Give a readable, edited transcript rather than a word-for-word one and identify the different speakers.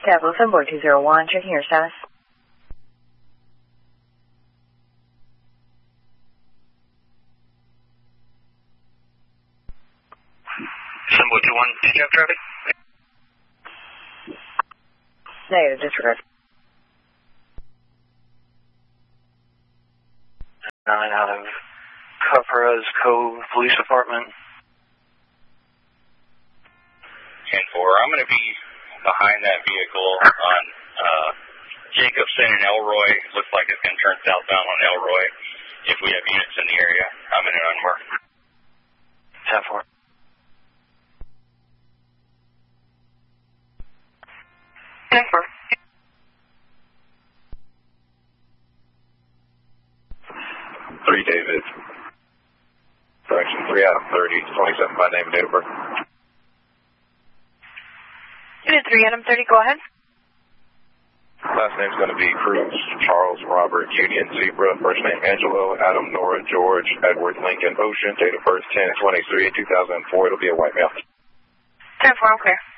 Speaker 1: Tableau Sunboy 201, checking your status.
Speaker 2: Sunboy 21, did you have traffic?
Speaker 1: Negative, disregard.
Speaker 2: 9 out of Capra's Cove Police Department.
Speaker 3: 10-4, I'm going to be behind that vehicle on Jacobson and Elroy. Looks like it's going to turn southbound on Elroy. If we have units in the area, I'm going to unmark.
Speaker 2: 10-4.
Speaker 4: Three David. Correction, 3 out of 30, 27 by name and date of birth.
Speaker 1: Unit 3, Adam 30, go ahead.
Speaker 4: Last name's going to be Cruz, Charles, Robert, Union, Zebra. First name Angelo, Adam, Nora, George, Edward, Lincoln, Ocean. Date of birth 10/23/2004. It'll be a white male.
Speaker 1: 10-4, I'm clear.